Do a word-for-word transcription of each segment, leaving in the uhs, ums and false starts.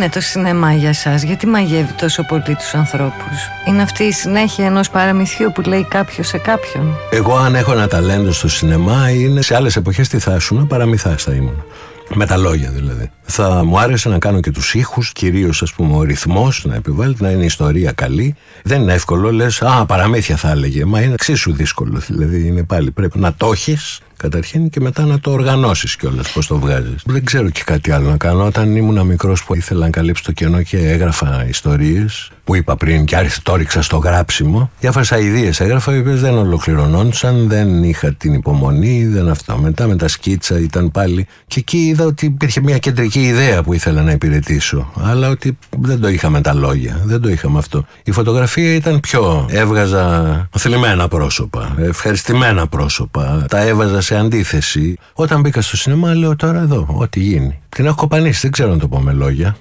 είναι το σινεμά για σας? Γιατί μαγεύει τόσο πολύ τους ανθρώπους? Είναι αυτή η συνέχεια ενός παραμυθιού που λέει κάποιος σε κάποιον? Εγώ αν έχω ένα ταλέντο στο σινεμά, είναι σε άλλες εποχές τι θα ήσουν, παραμυθάς θα ήμουν. Με τα λόγια δηλαδή. Θα μου άρεσε να κάνω και τους ήχους, κυρίως ας πούμε ο ρυθμός να επιβάλλεται, να είναι ιστορία καλή. Δεν είναι εύκολο, λες, α, παραμύθια θα έλεγε. Μα είναι εξίσου δύσκολο. Δηλαδή είναι πάλι πρέπει να το έχεις καταρχήν και μετά να το οργανώσεις κιόλας πώς το βγάζεις. Δεν ξέρω και κάτι άλλο να κάνω. Όταν ήμουν μικρός που ήθελα να καλύψω το κενό και έγραφα ιστορίες, που είπα πριν και άρχισα το ρίξα στο γράψιμο. Διάφορες αηδίες έγραφα, οι οποίες δεν ολοκληρωνόντουσαν, δεν είχα την υπομονή, δεν αυτό. Μετά με τα σκίτσα ήταν πάλι. Και εκεί είδα ότι υπήρχε μια κεντρική ιδέα που ήθελα να υπηρετήσω. Αλλά ότι δεν το είχα με τα λόγια, δεν το είχα με αυτό. Η φωτογραφία ήταν πιο. Έβγαζα θλιμμένα πρόσωπα, ευχαριστημένα πρόσωπα. Τα έβαζα σε αντίθεση. Όταν μπήκα στο σινεμά, λέω τώρα εδώ, ό,τι γίνει. Την έχω κοπανίσει, δεν ξέρω να το πω με λόγια.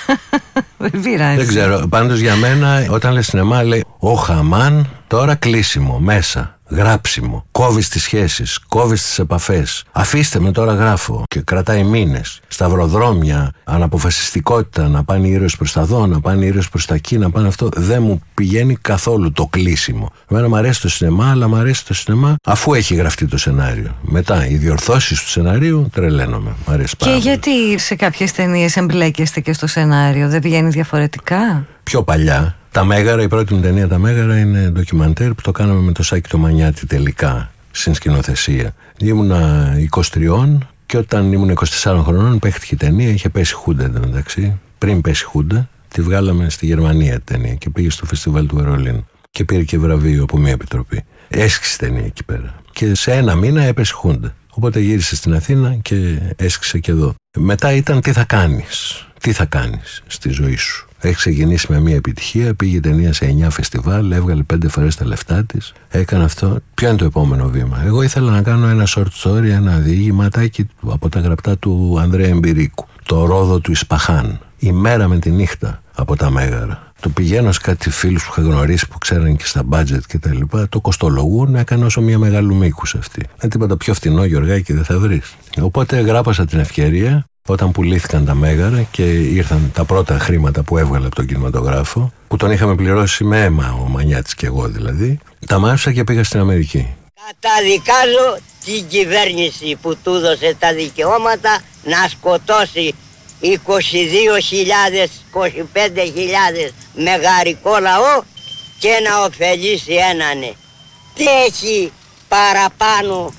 Δεν πειράζει. Δεν ξέρω. Πάντως για μένα, όταν λέει σινεμά, λέει ο χαμάν, τώρα κλείσιμο, μέσα. Γράψιμο. Κόβεις τις σχέσεις, κόβεις τις επαφές. Αφήστε με τώρα γράφω. Και κρατάει μήνες. Σταυροδρόμια, αναποφασιστικότητα, να πάνε οι ήρωες προς τα δω, να πάνε οι ήρωες προς τα εκεί, να πάνε αυτό. Δεν μου πηγαίνει καθόλου το κλείσιμο. Εμένα μου αρέσει το σινεμά, αλλά μου αρέσει το σινεμά αφού έχει γραφτεί το σενάριο. Μετά οι διορθώσεις του σενάριου τρελαίνομαι. Μ' αρέσει πάρα Και πολύ. γιατί σε κάποιες ταινίες εμπλέκεστε και στο σενάριο, δεν πηγαίνει διαφορετικά? Πιο παλιά. Τα Μέγαρα, η πρώτη μου ταινία Τα Μέγαρα είναι ντοκιμαντέρ που το κάναμε με το Σάκη το Μανιάτη τελικά, στην σκηνοθεσία. Ήμουνα είκοσι τρία και όταν ήμουν είκοσι τεσσάρων χρονών παίχτηκε η ταινία, είχε πέσει χούντα εντωμεταξύ. Πριν πέσει χούντα, τη βγάλαμε στη Γερμανία την ταινία και πήγε στο φεστιβάλ του Βερολίνου. Και πήρε και βραβείο από μια επιτροπή. Έσκησε η ταινία εκεί πέρα. Και σε ένα μήνα έπεσε χούντα. Οπότε γύρισε στην Αθήνα και έσκησε και εδώ. Μετά ήταν τι θα κάνεις. Τι θα κάνεις στη ζωή σου. Έχει ξεκινήσει με μια επιτυχία, πήγε η ταινία σε εννιά φεστιβάλ, έβγαλε πέντε φορές τα λεφτά της, έκανε αυτό. Ποιο είναι το επόμενο βήμα? Εγώ ήθελα να κάνω ένα short story, ένα διηγηματάκι από τα γραπτά του Ανδρέα Εμπειρίκου. Το Ρόδο του Ισπαχάν. Η μέρα με τη νύχτα από τα Μέγαρα. Το πηγαίνω σε κάτι φίλους που είχα γνωρίσει που ξέραν και στα budget και τα λοιπά, το κοστολογούν, έκανε όσο μια μεγάλου μήκους αυτή. Δεν τίποτα πιο φθηνό, Γιωργάκη, δεν θα βρεις. Οπότε γράπασα την ευκαιρία. Όταν πουλήθηκαν τα Μέγαρα και ήρθαν τα πρώτα χρήματα που έβγαλε από τον κινηματογράφο, που τον είχαμε πληρώσει με αίμα ο Μανιάτης και εγώ δηλαδή, τα μάζεψα και πήγα στην Αμερική. Καταδικάζω την κυβέρνηση που του έδωσε τα δικαιώματα να σκοτώσει είκοσι δύο χιλιάδες, είκοσι πέντε χιλιάδες μεγαρικό λαό και να ωφελήσει έναν. Τι έχει παραπάνω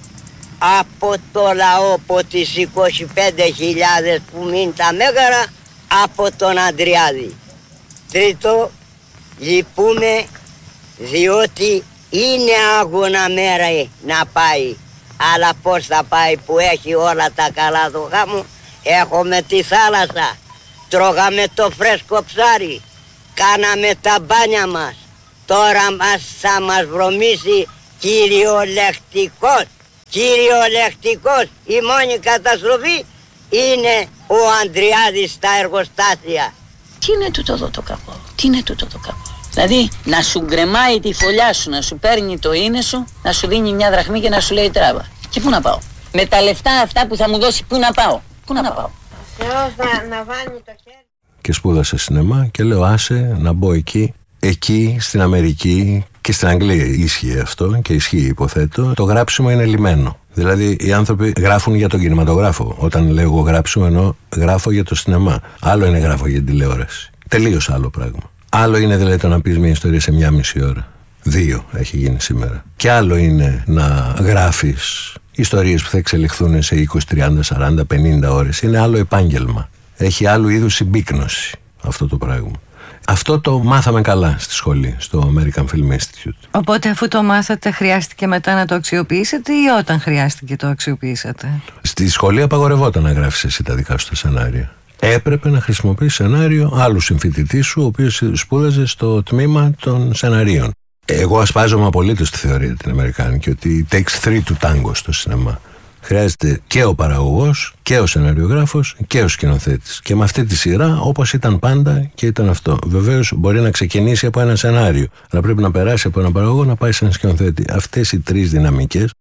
από το λαό, από τις είκοσι πέντε χιλιάδες που μείνει τα Μέγαρα, από τον Αντριάδη? Τρίτο, λυπούμε διότι είναι άγωνα μέρα να πάει, αλλά πώς θα πάει που έχει όλα τα καλά το γάμο? Έχουμε τη θάλασσα, τρώγαμε το φρέσκο ψάρι, κάναμε τα μπάνια μας, τώρα μας θα μας βρωμίσει κυριολεκτικός. Κυριολεκτικός, η μόνη καταστροφή είναι ο Ανδριάδης στα εργοστάσια. Τι είναι τούτο εδώ το κακό? Τι είναι τούτο το κακό? Δηλαδή να σου γκρεμάει τη φωλιά σου, να σου παίρνει το είναι σου, να σου δίνει μια δραχμή και να σου λέει τράβα. Και πού να πάω? Με τα λεφτά αυτά που θα μου δώσει, πού να πάω? Πού να πάω? Θεός να, να βάλει το χέρι. Και σπούδασα σινεμά και λέω άσε να μπω εκεί. Εκεί στην Αμερική και στην Αγγλία ίσχυε αυτό και ισχύει υποθέτω. Το γράψιμο είναι λιμένο. Δηλαδή οι άνθρωποι γράφουν για τον κινηματογράφο. Όταν λέω εγώ γράψιμο εννοώ γράφω για το σινεμά. Άλλο είναι γράφω για την τηλεόραση. Τελείως άλλο πράγμα. Άλλο είναι δηλαδή το να πεις μια ιστορία σε μια μισή ώρα. Δύο έχει γίνει σήμερα. Και άλλο είναι να γράφεις ιστορίες που θα εξελιχθούν σε είκοσι, τριάντα, σαράντα, πενήντα ώρες. Είναι άλλο επάγγελμα. Έχει άλλου είδους συμπίκνωση αυτό το πράγμα. Αυτό το μάθαμε καλά στη σχολή, στο American Film Institute. Οπότε αφού το μάθατε χρειάστηκε μετά να το αξιοποιήσετε ή όταν χρειάστηκε το αξιοποιήσατε? Στη σχολή απαγορευόταν να γράφεις εσύ τα δικά σου τα σενάρια. Έπρεπε να χρησιμοποιείς σενάριο άλλου συμφοιτητή σου, ο οποίος σπούδαζε στο τμήμα των σεναρίων. Εγώ ασπάζομαι απολύτως τη θεωρία την αμερικάνικη, ότι takes three to tango στο σινεμά. Χρειάζεται και ο παραγωγός και ο σεναριογράφος και ο σκηνοθέτης. Και με αυτή τη σειρά, όπως ήταν πάντα και ήταν αυτό. Βεβαίως μπορεί να ξεκινήσει από ένα σενάριο, αλλά πρέπει να περάσει από ένα παραγωγό να πάει σε ένα σκηνοθέτη. Αυτές οι τρεις δυναμικές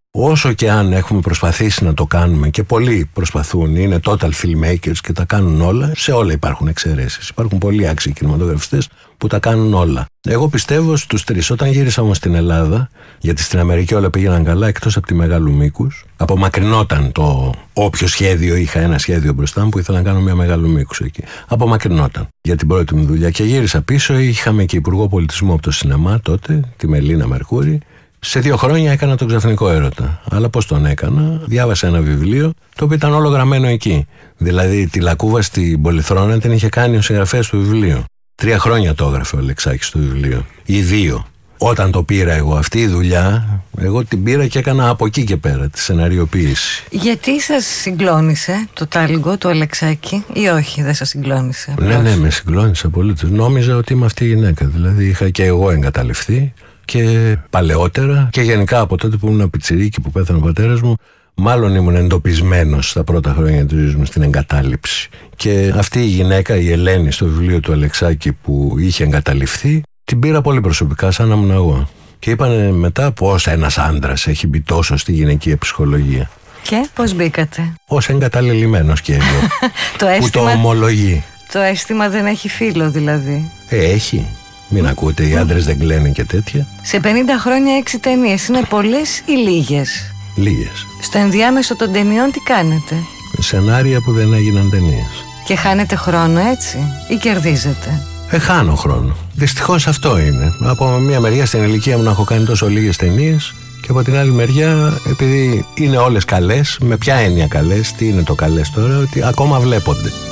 όσο και αν έχουμε προσπαθήσει να το κάνουμε, και πολλοί προσπαθούν, είναι total filmmakers και τα κάνουν όλα, σε όλα υπάρχουν εξαιρέσεις. Υπάρχουν πολλοί άξιοι κινηματογραφιστές που τα κάνουν όλα. Εγώ πιστεύω στους τρεις. Όταν γύρισα όμως στην Ελλάδα, γιατί στην Αμερική όλα πήγαιναν καλά, εκτός από τη Μεγάλου Μήκους, απομακρυνόταν το όποιο σχέδιο είχα, ένα σχέδιο μπροστά μου που ήθελα να κάνω μια Μεγάλου Μήκους εκεί. Απομακρυνόταν για την πρώτη μου δουλειά και γύρισα πίσω. Είχαμε και υπουργό πολιτισμού από το σινεμά τότε, τη Μελίνα Μερκούρη. Σε δύο χρόνια έκανα τον Ξαφνικό Έρωτα. Αλλά πώς τον έκανα? Διάβασα ένα βιβλίο το οποίο ήταν όλο γραμμένο εκεί. Δηλαδή τη λακκούβα στην Πολυθρόνα την είχε κάνει ο συγγραφέας του βιβλίου. Τρία χρόνια το έγραφε ο Αλεξάκης στο βιβλίο. Ή δύο. Όταν το πήρα εγώ, αυτή η δουλειά, εγώ την πήρα και έκανα από εκεί και πέρα τη σεναριοποίηση. Γιατί σας συγκλώνησε το τάλγκο του Αλεξάκη, ή όχι, δεν σας συγκλώνησε? Ναι, ναι, με συγκλώνησε απολύτως. Νόμιζα ότι είμαι αυτή η γυναίκα. Δηλαδή είχα και εγώ εγκαταλειφθεί. Και παλαιότερα και γενικά από τότε που ήμουν πιτσιρίκι που πέθανε ο πατέρας μου, μάλλον ήμουν εντοπισμένος στα πρώτα χρόνια της ζωής μου στην εγκατάλειψη. Και αυτή η γυναίκα, η Ελένη, στο βιβλίο του Αλεξάκη που είχε εγκαταλειφθεί, την πήρα πολύ προσωπικά, σαν να ήμουν εγώ. Και είπανε μετά πώς ένας άντρας έχει μπει τόσο στη γυναικεία ψυχολογία. Και πώς μπήκατε? Ως εγκαταλελειμμένος και εγώ. Το αίσθημα, που το ομολογεί. Το αίσθημα δεν έχει φύλλο δηλαδή. Ε, έχει. Μην ακούτε, οι άντρες δεν κλαίνε και τέτοια. Σε πενήντα χρόνια έξι ταινίες, είναι πολλές ή λίγες? Λίγες. Στο ενδιάμεσο των ταινιών τι κάνετε? Σενάρια που δεν έγιναν ταινίες. Και χάνετε χρόνο έτσι ή κερδίζετε? Ε, χάνω χρόνο. Δυστυχώς αυτό είναι. Από μια μεριά στην ηλικία μου να έχω κάνει τόσο λίγες ταινίες, και από την άλλη μεριά, επειδή είναι όλες καλές, με ποια έννοια καλές, τι είναι το καλές τώρα, ότι ακόμα βλέπονται.